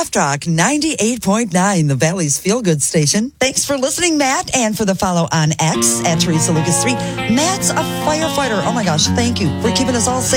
Laugh Talk 98.9, the Valley's Feel Good Station. Thanks for listening, Matt, and for the follow on X at Teresa Lucas 3. Matt's a firefighter. Oh my gosh, thank you for keeping us all safe.